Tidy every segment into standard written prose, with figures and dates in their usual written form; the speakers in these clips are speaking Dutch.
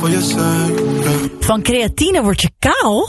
voor je zijn. Van creatine word je kaal?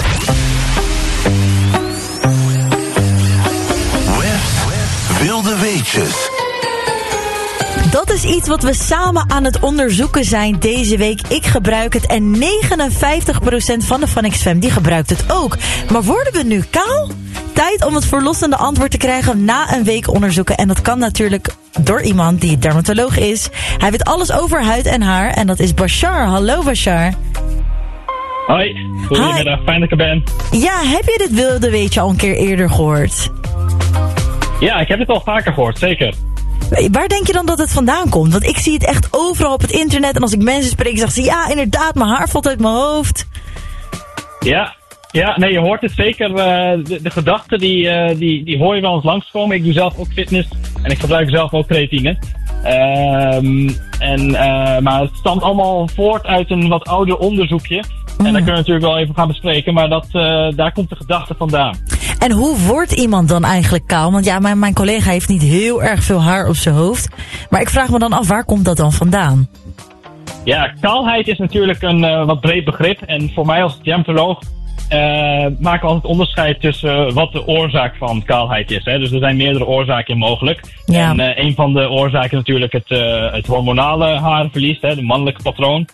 Wilde weetjes. Dat is iets wat we samen aan het onderzoeken zijn deze week. Ik gebruik het en 59% van de Van XFM die gebruikt het ook. Maar worden we nu kaal? Tijd om het verlossende antwoord te krijgen na een week onderzoeken. En dat kan natuurlijk door iemand die dermatoloog is. Hij weet alles over huid en haar en dat is Bashar. Hallo Bashar. Hoi, goedemiddag, fijn dat ik er ben. Ja, heb je dit wilde weetje al een keer eerder gehoord? Ja, ik heb het al vaker gehoord, zeker. Waar denk je dan dat het vandaan komt? Want ik zie het echt overal op het internet. En als ik mensen spreek, zeg ze ja, inderdaad, mijn haar valt uit mijn hoofd. Ja, nee, je hoort het zeker. De gedachten die hoor je wel eens langskomen. Ik doe zelf ook fitness en ik gebruik zelf ook creatine. Maar het stamt allemaal voort uit een wat ouder onderzoekje. En dat kunnen we natuurlijk wel even gaan bespreken, maar daar komt de gedachte vandaan. En hoe wordt iemand dan eigenlijk kaal? Want ja, mijn collega heeft niet heel erg veel haar op zijn hoofd. Maar ik vraag me dan af, waar komt dat dan vandaan? Ja, kaalheid is natuurlijk een wat breed begrip. En voor mij als dermatoloog maken we altijd onderscheid tussen wat de oorzaak van kaalheid is. Hè. Dus er zijn meerdere oorzaken mogelijk. Ja. En een van de oorzaken is natuurlijk het hormonale haarverlies, hè, de mannelijke patroon.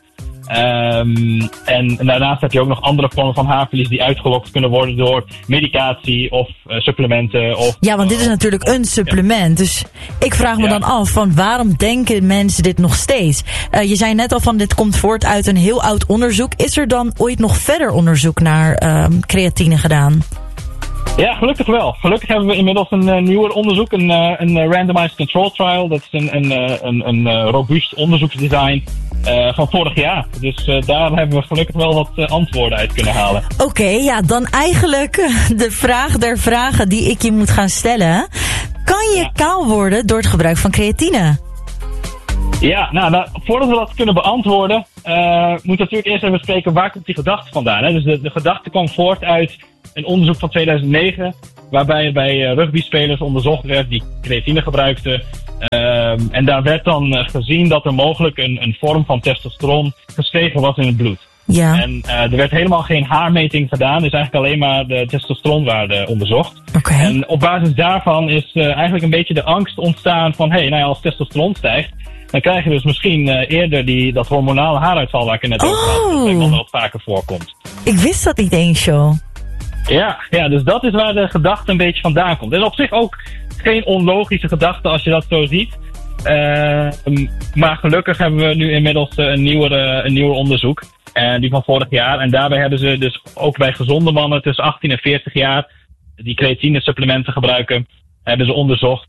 En daarnaast heb je ook nog andere vormen van haarverlies die uitgelokt kunnen worden door medicatie of supplementen. Ja, want dit is natuurlijk een supplement. Dus ik vraag me dan af van waarom denken mensen dit nog steeds? Je zei net al van dit komt voort uit een heel oud onderzoek. Is er dan ooit nog verder onderzoek naar creatine gedaan? Ja, gelukkig wel. Gelukkig hebben we inmiddels een nieuwer onderzoek, een randomized control trial. Dat is een robuust onderzoeksdesign van vorig jaar. Dus daar hebben we gelukkig wel wat antwoorden uit kunnen halen. Oké, ja, dan eigenlijk de vraag der vragen die ik je moet gaan stellen. Kan je kaal worden door het gebruik van creatine? Ja, nou voordat we dat kunnen beantwoorden, moeten we natuurlijk eerst even bespreken waar komt die gedachte vandaan. Hè? Dus de gedachte kwam voort uit een onderzoek van 2009, waarbij bij rugbyspelers onderzocht werd die creatine gebruikten. En daar werd dan gezien dat er mogelijk een vorm van testosteron gestegen was in het bloed. Ja. En er werd helemaal geen haarmeting gedaan, dus eigenlijk alleen maar de testosteronwaarde onderzocht. Okay. En op basis daarvan is eigenlijk een beetje de angst ontstaan van, als testosteron stijgt, dan krijg je dus misschien eerder dat hormonale haaruitval waar ik net over had, dat wel vaker voorkomt. Ik wist dat niet eens, joh. Ja, dus dat is waar de gedachte een beetje vandaan komt. Het is op zich ook geen onlogische gedachte als je dat zo ziet. Maar gelukkig hebben we nu inmiddels een nieuwer onderzoek. Die van vorig jaar. En daarbij hebben ze dus ook bij gezonde mannen tussen 18 en 40 jaar die creatine supplementen gebruiken. Hebben ze onderzocht.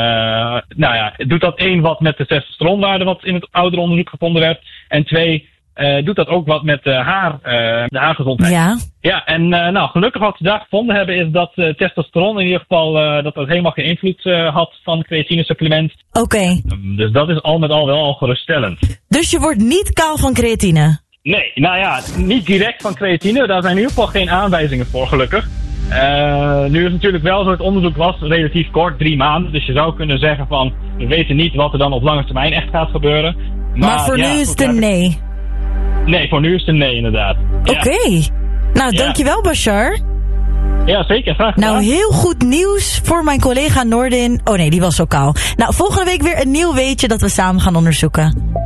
Doet dat 1 wat met de testosteronwaarde wat in het oudere onderzoek gevonden werd. En 2, doet dat ook wat met de haargezondheid. Ja. Ja, en gelukkig wat ze daar gevonden hebben is dat testosteron in ieder geval dat helemaal geen invloed had van creatine supplement. Oké. Dus dat is al met al wel al geruststellend. Dus je wordt niet kaal van creatine? Nee, niet direct van creatine. Daar zijn in ieder geval geen aanwijzingen voor, gelukkig. Nu is het natuurlijk wel zo, het onderzoek was relatief kort, 3 maanden. Dus je zou kunnen zeggen van, we weten niet wat er dan op lange termijn echt gaat gebeuren. Maar voor nu is het een nee? Nee, voor nu is het een nee, inderdaad. Oké. Nou, dankjewel Bashar. Ja, zeker. Graag gedaan. Nou, heel goed nieuws voor mijn collega Noordin. Oh nee, die was zo kaal. Nou, volgende week weer een nieuw weetje dat we samen gaan onderzoeken.